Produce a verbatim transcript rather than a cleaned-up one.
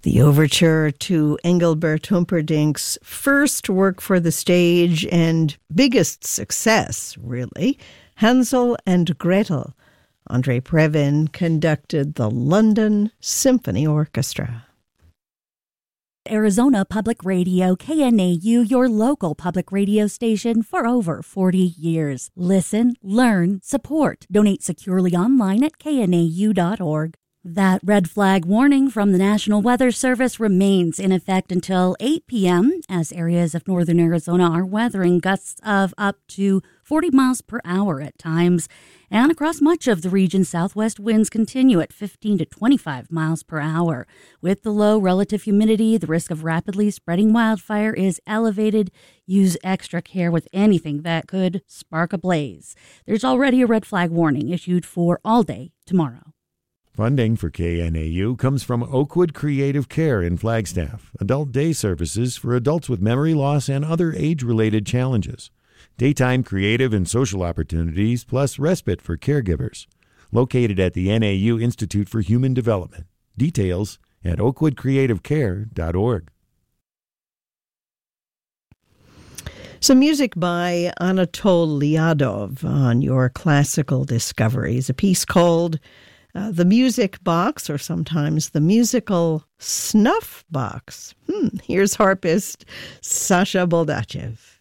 The overture to Engelbert Humperdinck's first work for the stage and biggest success, really, Hansel and Gretel. Andre Previn conducted the London Symphony Orchestra. Arizona Public Radio, K N A U, your local public radio station for over forty years. Listen, learn, support. Donate securely online at K N A U dot org. That red flag warning from the National Weather Service remains in effect until eight p.m. as areas of northern Arizona are weathering gusts of up to forty miles per hour at times. And across much of the region, southwest winds continue at fifteen to twenty-five miles per hour. With the low relative humidity, the risk of rapidly spreading wildfire is elevated. Use extra care with anything that could spark a blaze. There's already a red flag warning issued for all day tomorrow. Funding for K N A U comes from Oakwood Creative Care in Flagstaff, adult day services for adults with memory loss and other age-related challenges. Daytime creative and social opportunities, plus respite for caregivers. Located at the N A U Institute for Human Development. Details at oakwood creative care dot org. Some music by Anatol Liadov on your classical discoveries. A piece called Uh, the Music Box, or sometimes the Musical Snuff Box. Hmm, here's harpist Sasha Boldachev.